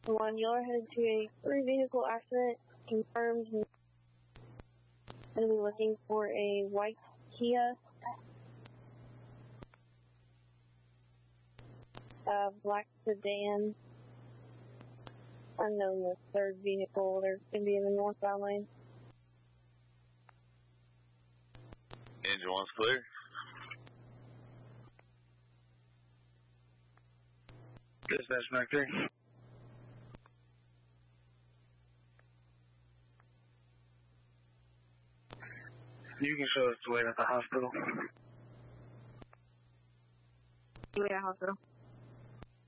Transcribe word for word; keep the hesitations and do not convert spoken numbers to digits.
One, y'all are headed to a three-vehicle accident. Confirmed. Going to be looking for a white Kia, uh, black sedan. Unknown the third vehicle. They're going to be in the northbound lane. Engine one's clear. Dispatch back there. You can show us the way at the hospital. You at the hospital.